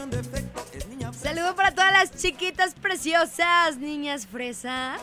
Saludo para todas las chiquitas preciosas, niñas fresas.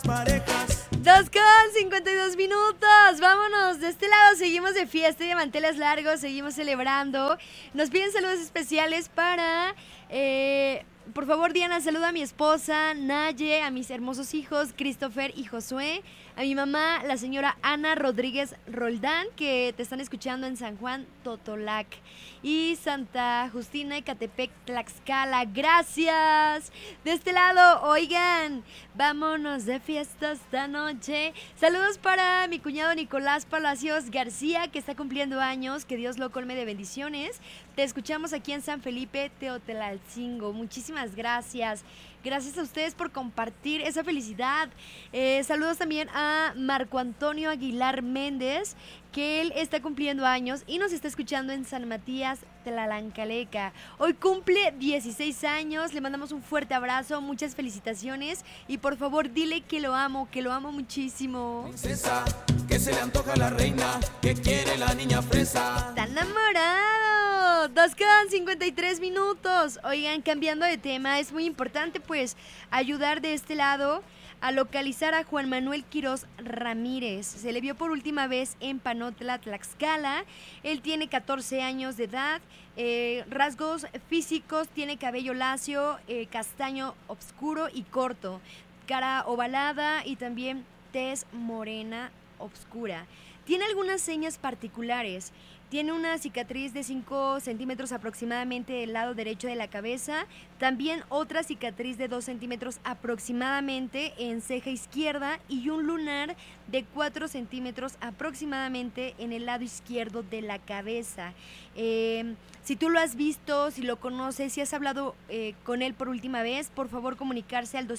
2:52 minutos. Vámonos, de este lado seguimos de fiesta y de manteles largos, seguimos celebrando. Nos piden saludos especiales para... por favor, Diana, saluda a mi esposa, Naye, a mis hermosos hijos, Christopher y Josué, a mi mamá, la señora Ana Rodríguez Roldán, que te están escuchando en San Juan Totolac, y Santa Justina, Ecatepec, Tlaxcala. Gracias. De este lado, oigan, vámonos de fiesta esta noche. Saludos para mi cuñado Nicolás Palacios García, que está cumpliendo años, que Dios lo colme de bendiciones. Te escuchamos aquí en San Felipe, Teotelalcingo. Muchísimas gracias. Gracias a ustedes por compartir esa felicidad. Saludos también a Marco Antonio Aguilar Méndez, que él está cumpliendo años y nos está escuchando en San Matías, Tlalancaleca. Hoy cumple 16 años, le mandamos un fuerte abrazo, muchas felicitaciones y por favor dile que lo amo muchísimo. Princesa, que se le antoja a la reina, que quiere la niña fresa. ¡Está enamorado! 2:53 minutos. Oigan, cambiando de tema, es muy importante pues ayudar de este lado a localizar a Juan Manuel Quirós Ramírez. Se le vio por última vez en Panotla, Tlaxcala. Él tiene 14 años de edad, rasgos físicos, tiene cabello lacio, castaño oscuro y corto, cara ovalada y también tez morena oscura. Tiene algunas señas particulares. Tiene una cicatriz de 5 centímetros aproximadamente del lado derecho de la cabeza. También otra cicatriz de 2 centímetros aproximadamente en ceja izquierda y un lunar de 4 centímetros aproximadamente en el lado izquierdo de la cabeza. Si tú lo has visto, si lo conoces, si has hablado con él por última vez, por favor comunicarse al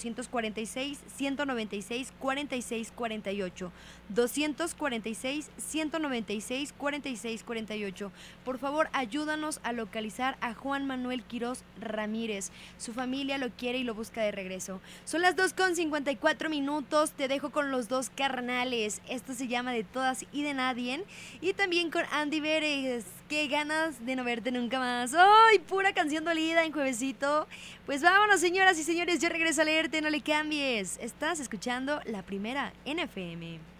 246-196-4648. 246-196-4648. Por favor, ayúdanos a localizar a Juan Manuel Quirós Ramírez. Su familia lo quiere y lo busca de regreso. Son las 2:54 minutos. Te dejo con los dos carnales. Esto se llama De Todas y de Nadie. Y también con Andy Vélez. Qué ganas de no verte nunca más. ¡Ay! Pura canción dolida en juevesito. Pues vámonos, señoras y señores. Yo regreso a leerte. No le cambies. Estás escuchando La Primera en FM.